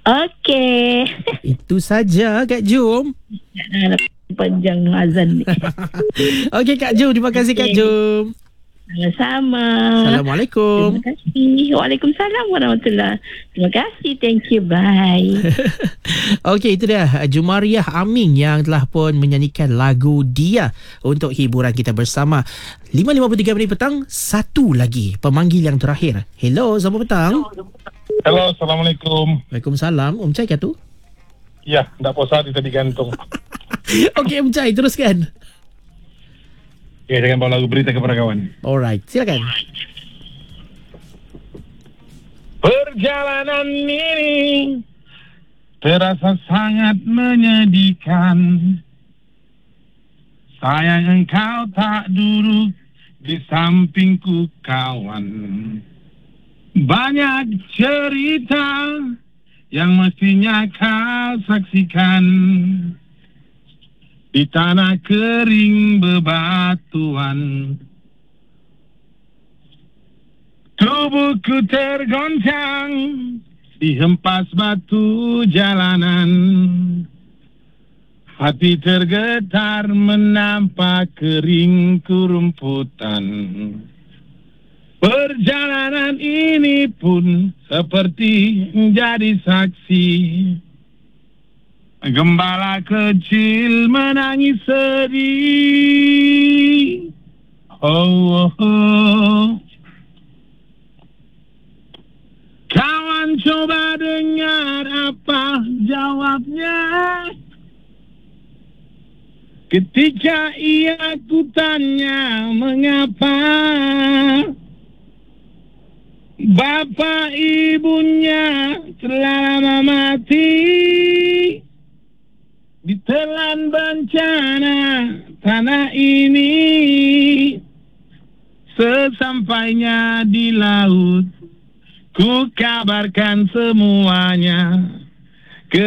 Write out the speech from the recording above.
Okey. Itu saja Kak Jom. Panjang azan ni. Okey Kak Jom, terima kasih Kak Jom. Sama-sama. Assalamualaikum. Terima kasih. Waalaikumsalam warahmatullahi. Terima kasih. Thank you. Bye. Okey, itu dia Jumariah Amin yang telah pun menyanyikan lagu Dia untuk hiburan kita bersama. 5.53 minit petang, satu lagi pemanggil yang terakhir. Hello, selamat petang. Hello, Assalamualaikum. Waalaikumsalam. Cai kah tu? Ya, tak puasa di tadi gantung. Okey, Cai, teruskan. Okay, jangan bawa lagu berita kepada kawan. Alright, silakan. Perjalanan ini terasa sangat menyedihkan. Sayang engkau tak duduk di sampingku kawan. Banyak cerita yang mestinya kau saksikan. Di tanah kering bebatuan, tubuhku tergoncang dihempas batu jalanan. Hati tergetar menampak kering kerumputan. Perjalanan ini pun seperti menjadi saksi. Gembala kecil menangis sedih. Oh, oh, oh. Kawan coba dengar apa jawabnya ketika ia kutanya mengapa bapak ibunya telah lama mati. Ditelan bencana tanah ini. Sesampainya di laut ku kabarkan semuanya.